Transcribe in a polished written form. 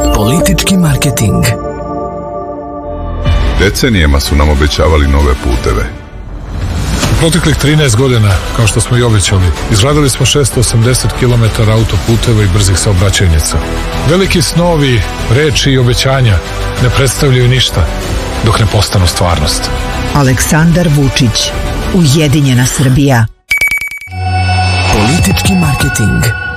Politički marketing. Decenijama su nam obećavali nove puteve. U proteklih 13 godina, kao što smo i obećali, izgradili smo 680 km autoputeva i brzih saobraćajnica. Veliki snovi, reči i obećanja ne predstavljaju ništa dok ne postanu stvarnost. Aleksandar Vučić, Ujedinjena Srbija. Politički marketing.